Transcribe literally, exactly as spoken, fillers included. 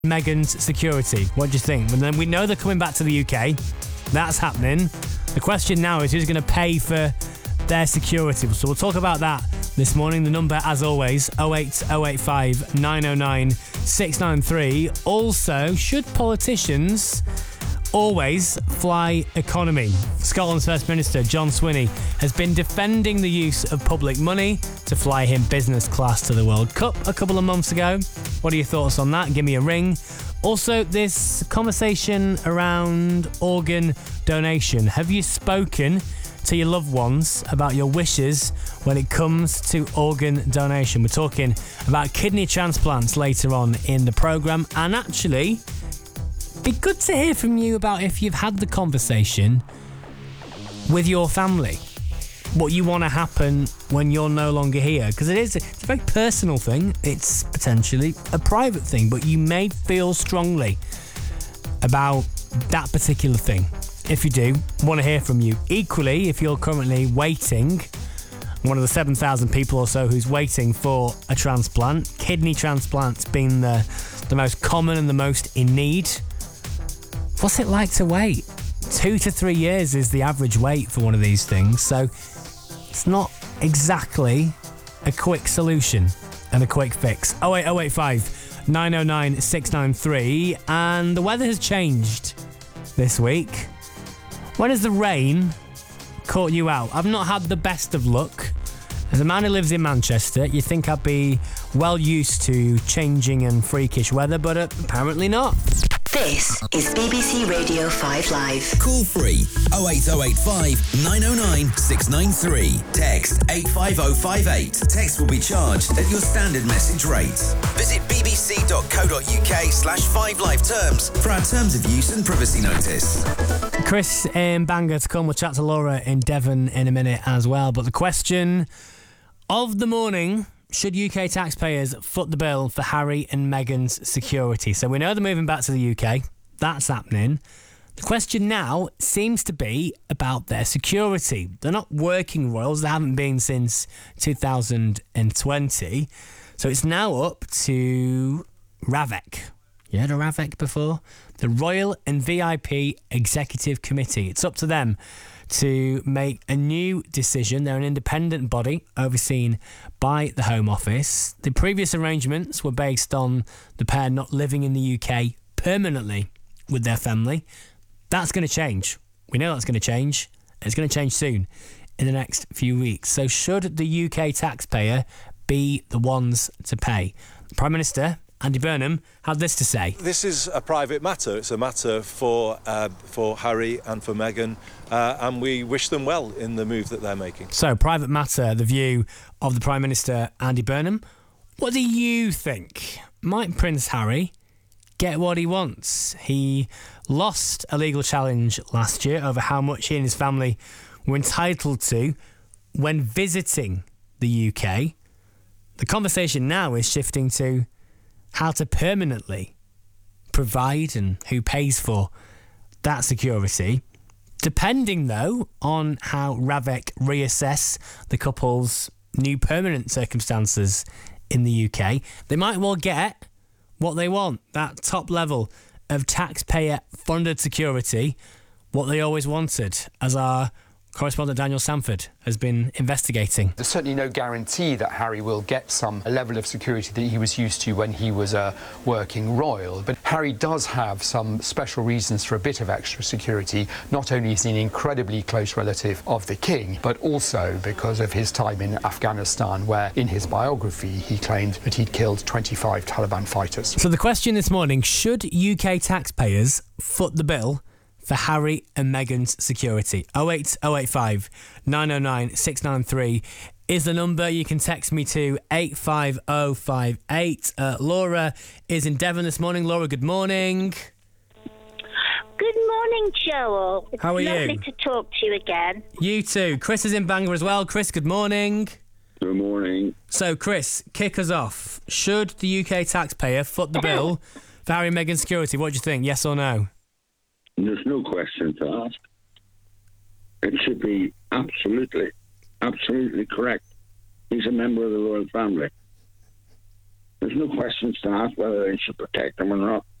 Meghan's security. What do you think? And then we know they're coming back to the U K. That's happening. The question now is who's going to pay for their security. So we'll talk about that this morning. The number, as always, oh eight oh eight five nine oh nine six nine three. Also, should politicians always fly economy? Scotland's First Minister, John Swinney, has been defending the use of public money to fly him business class to the World Cup a couple of months ago. What are your thoughts on that? Give me a ring. Also, this conversation around organ donation. Have you spoken to your loved ones about your wishes when it comes to organ donation? We're talking about kidney transplants later on in the programme. And actually, be good to hear from you about if you've had the conversation with your family. What you want to happen when you're no longer here. Because it is it's a very personal thing. It's potentially a private thing. But you may feel strongly about that particular thing. If you do, I want to hear from you. Equally, if you're currently waiting, one of the seven thousand people or so who's waiting for a transplant, kidney transplants being the, the most common and the most in need, what's it like to wait? Two to three years is the average wait for one of these things, so it's not exactly a quick solution and a quick fix. oh eight oh eight five nine oh nine six nine three. And the weather has changed this week. When has the rain caught you out? I've not had the best of luck. As a man who lives in Manchester, you'd think I'd be well used to changing and freakish weather, but uh, apparently not. This is B B C Radio five Live. Call free oh eight oh eight five nine oh nine six nine three. Text eight five oh five eight. Text will be charged at your standard message rate. Visit bbc.co.uk slash 5live terms for our terms of use and privacy notice. Chris in Bangor to come. We'll chat to Laura in Devon in a minute as well. But the question of the morning: should U K taxpayers foot the bill for Harry and Meghan's security? So we know they're moving back to the U K. That's happening. The question now seems to be about their security. They're not working royals. They haven't been since two thousand twenty. So it's now up to RAVEC. You heard of RAVEC before? The Royal and V I P Executive Committee. It's up to them to make a new decision. They're an independent body overseen by the Home Office. The previous arrangements were based on the pair not living in the U K permanently with their family. That's going to change. We know that's going to change. It's going to change soon in the next few weeks. So should the U K taxpayer be the ones to pay? The Prime Minister, Andy Burnham, had this to say. This is a private matter. It's a matter for uh, for Harry and for Meghan, uh, and we wish them well in the move that they're making. So, private matter, the view of the Prime Minister, Andy Burnham. What do you think? Might Prince Harry get what he wants? He lost a legal challenge last year over how much he and his family were entitled to when visiting the U K. The conversation now is shifting to how to permanently provide and who pays for that security. Depending, though, on how RAVEC reassess the couple's new permanent circumstances in the U K, they might well get what they want, that top level of taxpayer-funded security, what they always wanted, as our correspondent Daniel Sanford has been investigating. There's certainly no guarantee that Harry will get some level of security that he was used to when he was a working royal, but Harry does have some special reasons for a bit of extra security. Not only is he an incredibly close relative of the king, but also because of his time in Afghanistan, where in his biography he claimed that he'd killed twenty-five Taliban fighters. So the question this morning: should U K taxpayers foot the bill for Harry and Meghan's security? oh eight oh eight five nine oh nine six nine three is the number. You can text me to eight five oh five eight. Uh, Laura is in Devon this morning. Laura, good morning. Good morning, Joel. It's How are lovely you? Lovely to talk to you again. You too. Chris is in Bangor as well. Chris, good morning. Good morning. So, Chris, kick us off. Should the U K taxpayer foot the bill for Harry and Meghan's security? What do you think? Yes or no? There's no question to ask. It should be absolutely, absolutely correct. He's a member of the royal family. There's no questions to ask whether they should protect him or not.